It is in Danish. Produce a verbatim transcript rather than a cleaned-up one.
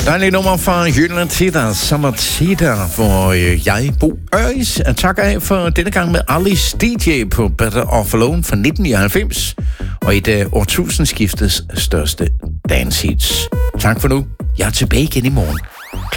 Dejligt nummer fra Jylland til dig, Sommertider, hvor øh, jeg, Bo Øris, takker af for denne gang med Alice D J på Better Off Alone fra nitten nioghalvfems, og et af årtusindskiftets største dance hits. Tak for nu. Jeg er tilbage igen i morgen.